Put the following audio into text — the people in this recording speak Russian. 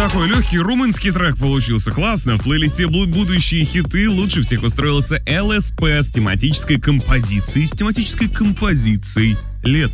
Такой легкий румынский трек получился. Классно. В плейлисте будущие хиты лучше всех устроился ЛСП с тематической композицией. Лет.